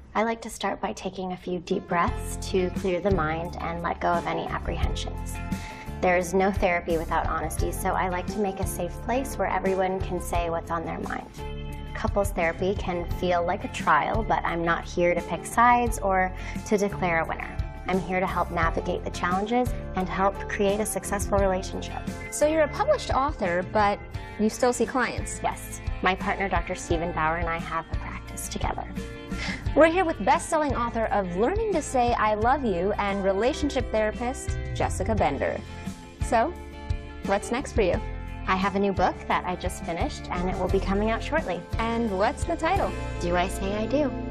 I like to start by taking a few deep breaths to clear the mind and let go of any apprehensions. There's no therapy without honesty, so I like to make a safe place where everyone can say what's on their mind. Couples therapy can feel like a trial, but I'm not here to pick sides or to declare a winner. I'm here to help navigate the challenges and help create a successful relationship. So you're a published author, but you still see clients? Yes, my partner Dr. Stephen Bauer and I have a practice together. We're here with best-selling author of Learning to Say I Love You and relationship therapist Jessica Bender. So, what's next for you? I have a new book that I just finished and it will be coming out shortly. And what's the title? Do I Say I Do?